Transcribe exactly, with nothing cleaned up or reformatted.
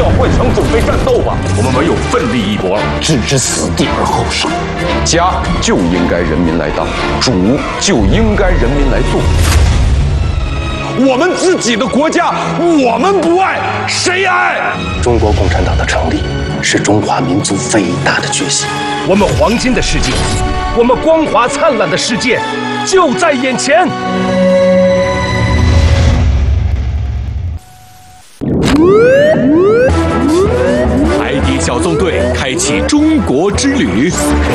要换枪准备战斗吧！ 我们唯有奋力一搏， 置之死地而后生。 家就应该人民来当，主就应该人民来做。 我们自己的国家，我们不爱，谁爱？ 中国共产党的成立，是中华民族伟大的觉醒。 我们黄金的世界，我们光华灿烂的世界，就在眼前。 海底小纵队开启中国之旅。